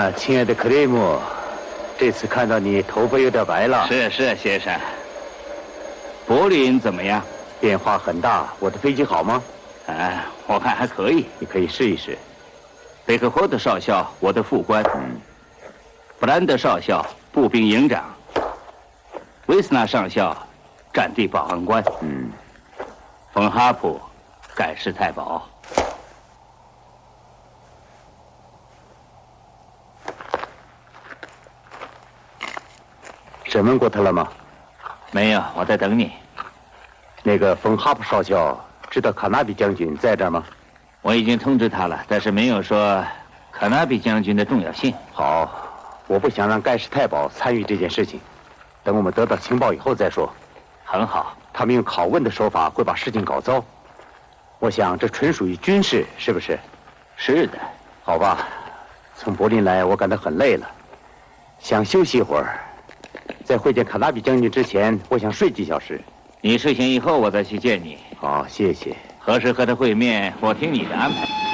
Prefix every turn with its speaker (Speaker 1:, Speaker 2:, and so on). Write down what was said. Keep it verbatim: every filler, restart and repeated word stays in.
Speaker 1: 啊，亲爱的克雷姆，这次看到你头发有点白了。
Speaker 2: 是是，先生。柏林怎么样？
Speaker 1: 变化很大。我的飞机好吗？
Speaker 2: 啊，我看还可以。
Speaker 1: 你可以试一试。
Speaker 2: 贝克霍德少校，我的副官。嗯。布兰德少校，步兵营长。维斯纳上校，战地保安官。
Speaker 1: 嗯。
Speaker 2: 冯哈普，盖世太保。
Speaker 1: 审问过他了吗？
Speaker 2: 没有，我在等你。
Speaker 1: 那个冯哈普少校知道卡纳比将军在这儿吗？
Speaker 2: 我已经通知他了，但是没有说卡纳比将军的重要性。
Speaker 1: 好，我不想让盖世太保参与这件事情，等我们得到情报以后再说。
Speaker 2: 很好，
Speaker 1: 他们用拷问的手法会把事情搞糟。我想这纯属于军事，是不是？
Speaker 2: 是的。
Speaker 1: 好吧，从柏林来我感到很累了，想休息一会儿。在会见卡纳比将军之前，我想睡几小时。
Speaker 2: 你睡醒以后，我再去见你。
Speaker 1: 好，谢谢。
Speaker 2: 何时和他会面，我听你的安排。